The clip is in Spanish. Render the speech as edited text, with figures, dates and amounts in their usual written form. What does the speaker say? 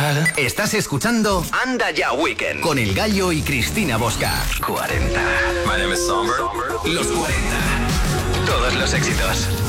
Estás escuchando Anda Ya Weekend con El Gallo y Cristina Bosca. 40. My name is Somber. Los 40. Todos los éxitos.